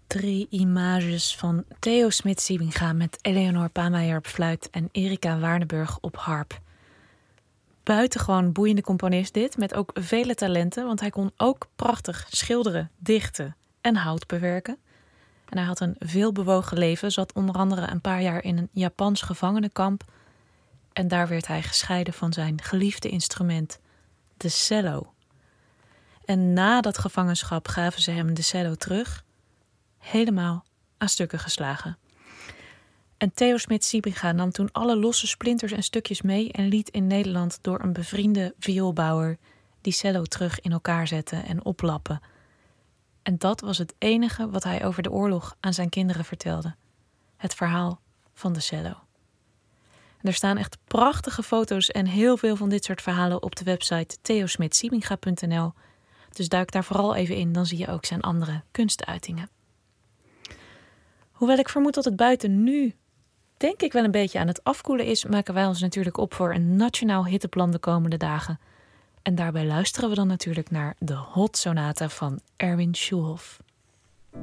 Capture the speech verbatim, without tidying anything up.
Drie images van Theo Smit-Siebinga met Eleonore Paameijer op fluit en Erika Waardenburg op harp. Buitengewoon boeiende componist dit, met ook vele talenten, want hij kon ook prachtig schilderen, dichten en hout bewerken. En hij had een veelbewogen leven, zat onder andere een paar jaar in een Japans gevangenenkamp. En daar werd hij gescheiden van zijn geliefde instrument, de cello. En na dat gevangenschap gaven ze hem de cello terug, helemaal aan stukken geslagen. En Theo Smit-Siebinga nam toen alle losse splinters en stukjes mee en liet in Nederland door een bevriende vioolbouwer die cello terug in elkaar zetten en oplappen. En dat was het enige wat hij over de oorlog aan zijn kinderen vertelde. Het verhaal van de cello. En er staan echt prachtige foto's en heel veel van dit soort verhalen op de website theo smit siebinga punt n l. Dus duik daar vooral even in, dan zie je ook zijn andere kunstuitingen. Hoewel ik vermoed dat het buiten nu, denk ik, wel een beetje aan het afkoelen is, maken wij ons natuurlijk op voor een nationaal hitteplan de komende dagen. En daarbij luisteren we dan natuurlijk naar de Hot Sonata van Erwin Schulhoff.